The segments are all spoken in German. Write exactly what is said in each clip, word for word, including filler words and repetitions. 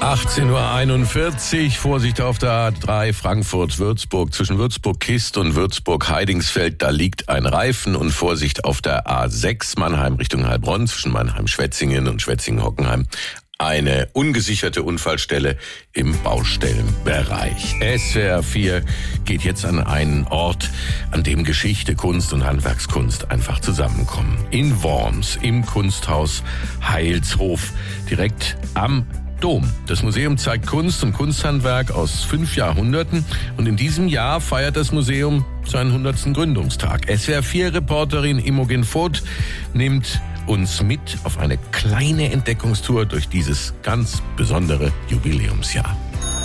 achtzehn Uhr einundvierzig, Vorsicht auf der A drei Frankfurt-Würzburg. Zwischen Würzburg-Kist und Würzburg-Heidingsfeld, da liegt ein Reifen. Und Vorsicht auf der A sechs Mannheim Richtung Heilbronn, zwischen Mannheim-Schwetzingen und Schwetzingen-Hockenheim. Eine ungesicherte Unfallstelle im Baustellenbereich. S W R vier geht jetzt an einen Ort, an dem Geschichte, Kunst und Handwerkskunst einfach zusammenkommen. In Worms, im Kunsthaus Heilshof, direkt am Dom. Das Museum zeigt Kunst und Kunsthandwerk aus fünf Jahrhunderten und in diesem Jahr feiert das Museum seinen hundertsten Gründungstag. S W R vier Reporterin Imogen Voth nimmt uns mit auf eine kleine Entdeckungstour durch dieses ganz besondere Jubiläumsjahr.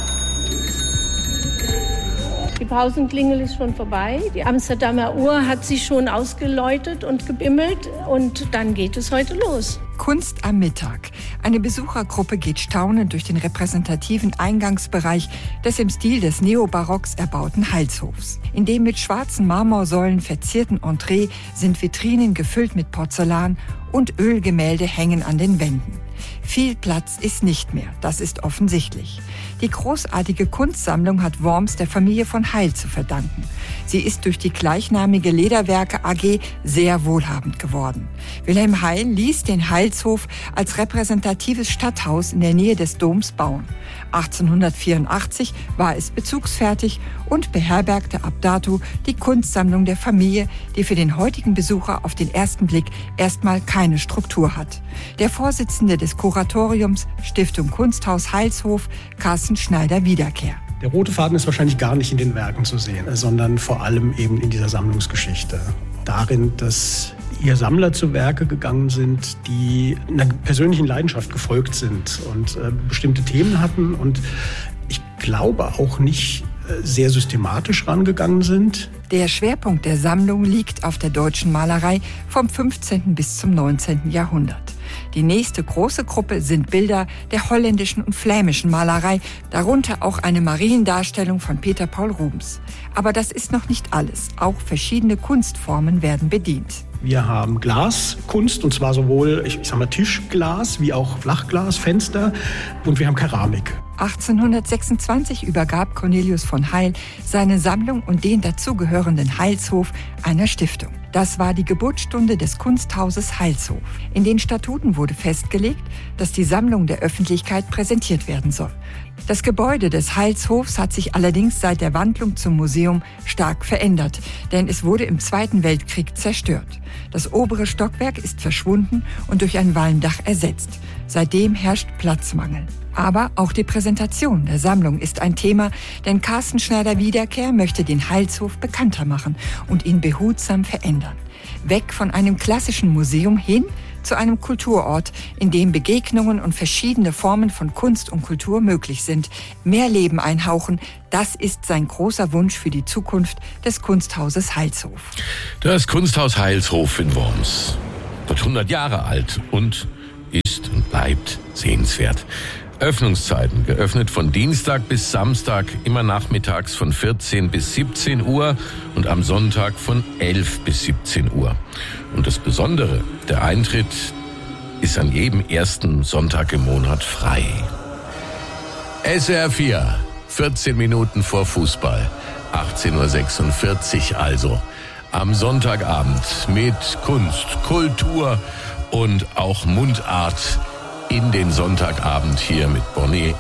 Die Pausenklingel ist schon vorbei. Die Amsterdamer Uhr hat sich schon ausgeläutet und gebimmelt. Und dann geht es heute los. Kunst am Mittag. Eine Besuchergruppe geht staunend durch den repräsentativen Eingangsbereich des im Stil des Neobarocks erbauten Heilshofs. In dem mit schwarzen Marmorsäulen verzierten Entree sind Vitrinen gefüllt mit Porzellan und Ölgemälde hängen an den Wänden. Viel Platz ist nicht mehr, das ist offensichtlich. Die großartige Kunstsammlung hat Worms der Familie von Heil zu verdanken. Sie ist durch die gleichnamige Lederwerke A G sehr wohlhabend geworden. Wilhelm Heil ließ den Heilshof als repräsentatives Stadthaus in der Nähe des Doms bauen. achtzehnhundertvierundachtzig war es bezugsfertig und beherbergte ab dato die Kunstsammlung der Familie, die für den heutigen Besucher auf den ersten Blick erstmal keine Struktur hat. Der Vorsitzende des Kuratoriums Stiftung Kunsthaus Heilshof, Carsten Schneider-Wiederkehr. Der rote Faden ist wahrscheinlich gar nicht in den Werken zu sehen, sondern vor allem eben in dieser Sammlungsgeschichte. Darin, dass hier Sammler zu Werke gegangen sind, die einer persönlichen Leidenschaft gefolgt sind und äh, bestimmte Themen hatten und ich glaube auch nicht äh, sehr systematisch rangegangen sind. Der Schwerpunkt der Sammlung liegt auf der deutschen Malerei vom fünfzehnten bis zum neunzehnten Jahrhundert. Die nächste große Gruppe sind Bilder der holländischen und flämischen Malerei, darunter auch eine Mariendarstellung von Peter Paul Rubens. Aber das ist noch nicht alles. Auch verschiedene Kunstformen werden bedient. Wir haben Glaskunst, und zwar sowohl, ich sag mal, Tischglas wie auch Flachglas, Fenster, und wir haben Keramik. achtzehnhundertsechsundzwanzig übergab Cornelius von Heil seine Sammlung und den dazugehörenden Heilshof einer Stiftung. Das war die Geburtsstunde des Kunsthauses Heilshof. In den Statuten wurde festgelegt, dass die Sammlung der Öffentlichkeit präsentiert werden soll. Das Gebäude des Heilshofs hat sich allerdings seit der Wandlung zum Museum stark verändert, denn es wurde im Zweiten Weltkrieg zerstört. Das obere Stockwerk ist verschwunden und durch ein Walmdach ersetzt. Seitdem herrscht Platzmangel. Aber auch die Präsentation der Sammlung ist ein Thema, denn Carsten Schneider-Wiederkehr möchte den Heilshof bekannter machen und ihn behutsam verändern. Weg von einem klassischen Museum hin zu einem Kulturort, in dem Begegnungen und verschiedene Formen von Kunst und Kultur möglich sind. Mehr Leben einhauchen, das ist sein großer Wunsch für die Zukunft des Kunsthauses Heilshof. Das Kunsthaus Heilshof in Worms wird hundert Jahre alt und ist und bleibt sehenswert. Öffnungszeiten geöffnet von Dienstag bis Samstag, immer nachmittags von vierzehn bis siebzehn Uhr und am Sonntag von elf bis siebzehn Uhr. Und das Besondere, der Eintritt ist an jedem ersten Sonntag im Monat frei. S W R vier, vierzehn Minuten vor Fußball, achtzehn Uhr sechsundvierzig also, am Sonntagabend mit Kunst, Kultur und auch Mundart in den Sonntagabend hier mit Bonnie